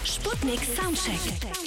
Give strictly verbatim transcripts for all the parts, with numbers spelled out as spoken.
Sputnik Soundcheck.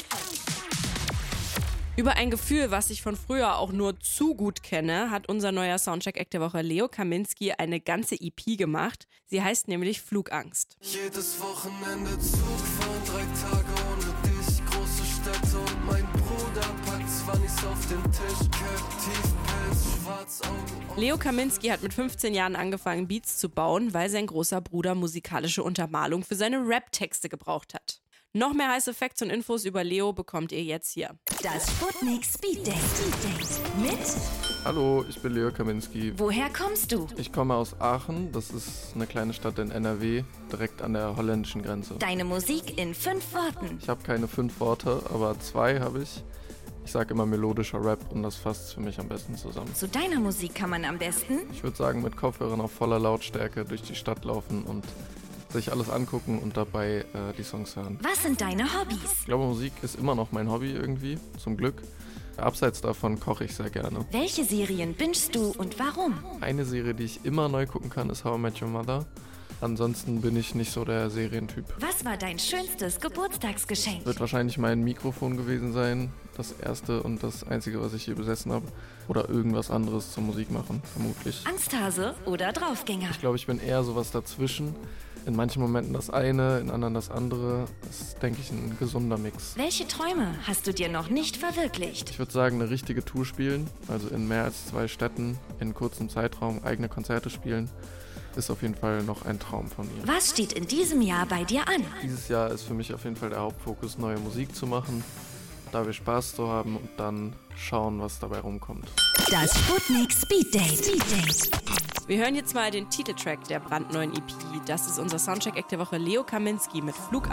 Über ein Gefühl, was ich von früher auch nur zu gut kenne, hat unser neuer Soundcheck-Act der Woche Leo Kaminski eine ganze E P gemacht. Sie heißt nämlich Flugangst. Jedes Wochenende Zug fahren, drei Tage ohne dich, große Städte und mein Bruder packt Zwannis auf den Tisch, Captiv, Pelz, Schwarzaugen. Leo Kaminski hat mit fünfzehn Jahren angefangen, Beats zu bauen, weil sein großer Bruder musikalische Untermalung für seine Rap-Texte gebraucht hat. Noch mehr heiße Facts und Infos über Leo bekommt ihr jetzt hier. Das Sputnik Speed Date. Mit Hallo, ich bin Leo Kaminski. Woher kommst du? Ich komme aus Aachen, das ist eine kleine Stadt in N R W, direkt an der holländischen Grenze. Deine Musik in fünf Worten. Ich habe keine fünf Worte, aber zwei habe ich. Ich sage immer melodischer Rap und das fasst für mich am besten zusammen. Zu deiner Musik kann man am besten Ich würde sagen, mit Kopfhörern auf voller Lautstärke durch die Stadt laufen und sich alles angucken und dabei äh, die Songs hören. Was sind deine Hobbys? Ich glaube, Musik ist immer noch mein Hobby irgendwie, zum Glück. Abseits davon koche ich sehr gerne. Welche Serien bingest du und warum? Eine Serie, die ich immer neu gucken kann, ist How I Met Your Mother. Ansonsten bin ich nicht so der Serientyp. Was war dein schönstes Geburtstagsgeschenk? Wird wahrscheinlich mein Mikrofon gewesen sein, das erste und das einzige, was ich je besessen habe. Oder irgendwas anderes zur Musik machen, vermutlich. Angsthase oder Draufgänger? Ich glaube, ich bin eher sowas dazwischen. In manchen Momenten das eine, in anderen das andere. Das ist, denke ich, ein gesunder Mix. Welche Träume hast du dir noch nicht verwirklicht? Ich würde sagen, eine richtige Tour spielen, also in mehr als zwei Städten, in kurzem Zeitraum eigene Konzerte spielen, ist auf jeden Fall noch ein Traum von mir. Was steht in diesem Jahr bei dir an? Dieses Jahr ist für mich auf jeden Fall der Hauptfokus, neue Musik zu machen, da wir Spaß zu haben und dann schauen, was dabei rumkommt. Das Sputnik Speed Date. Speed Date. Wir hören jetzt mal den Titeltrack der brandneuen E P. Das ist unser Soundcheck-Act der Woche Leo Kaminski mit Flugangst.